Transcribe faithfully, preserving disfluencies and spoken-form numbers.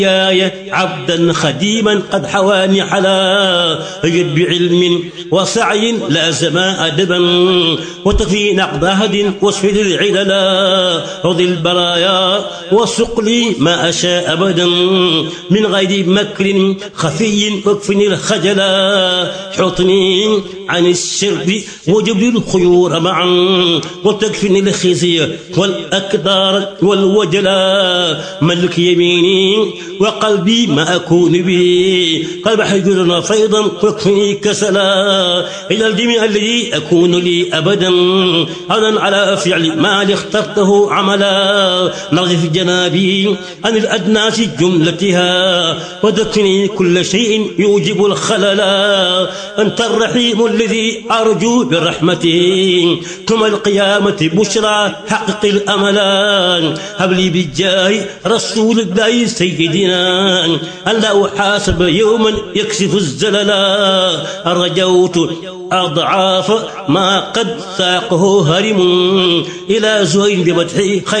يا عبدا خديما قد حواني على يد بعلم وسعي لازم أدبا وتفي نقد هد واسفل العللا رضي البرايا وسق لي ما أشاء أبدا من غير مكر خفي واكفني الخجلا حطني عن الشر وجبل الخيور معا وتكفني الخزي والأكدار والوجلا ملك يميني وقلبي ما أكون به قلب حجرنا فيضا واكفني كسلا إلى الجميع الذي أكون لي أبدا عنا على فعل ما اخترته عملا نغف جنابي عن الأدناس جملتها وذكرني كل شيء يوجب الخللا أنت الرحيم الذي أرجو برحمته ثم القيامة بشرى حقق الأملا هب لي بالجاه رسول الله سيدنا أن لا أحاسب يوما يكشف الزللا رجوت أضعاف ما قد ساقه هرم إلى زهير بمدحه خير